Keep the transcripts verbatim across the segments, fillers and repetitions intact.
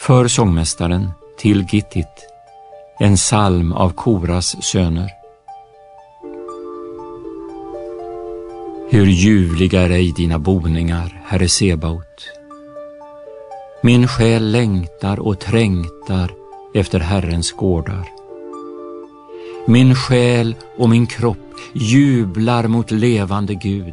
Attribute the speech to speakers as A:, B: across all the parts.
A: För sångmästaren till Gittit, en psalm av Koras söner. Hur ljuvliga är ej dina boningar, Herre Sebaot. Min själ längtar och trängtar efter Herrens gårdar. Min själ och min kropp jublar mot levande Gud.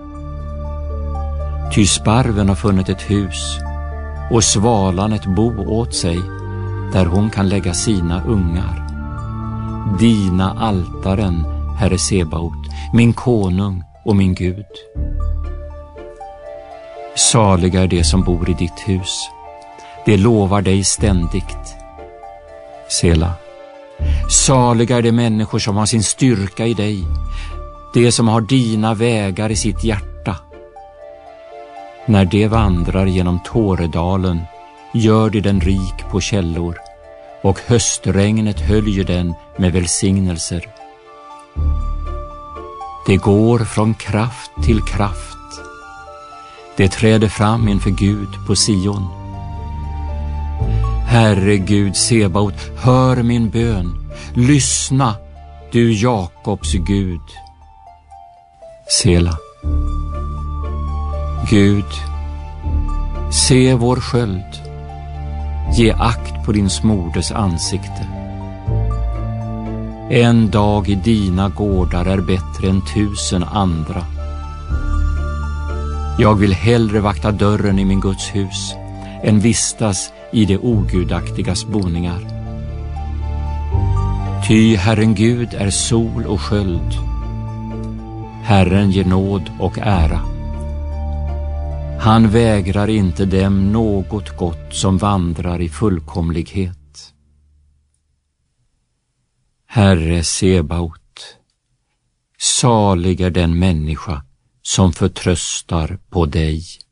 A: Ty sparven har funnit ett hus och svalan ett bo åt sig, där hon kan lägga sina ungar. Dina altaren, Herre Sebaot, min konung och min Gud. Saliga är det som bor i ditt hus, det lovar dig ständigt. Sela. Saliga är de människor som har sin styrka i dig, de som har dina vägar i sitt hjärta. När de vandrar genom Tåredalen gör de den rik på källor, och höstregnet höljer den med välsignelser. Det går från kraft till kraft. Det träder fram inför Gud på Sion. Herre Gud Sebaot, hör min bön. Lyssna, du Jakobs Gud. Sela. Gud, se vår sköld. Ge akt på din smordes ansikte. En dag i dina gårdar är bättre än tusen andra. Jag vill hellre vakta dörren i min Guds hus än vistas i det ogudaktigas boningar. Ty Herren Gud är sol och sköld. Herren ger nåd och ära. Han vägrar inte dem något gott som vandrar i fullkomlighet. Herre Sebaot, salig är den människa som förtröstar på dig.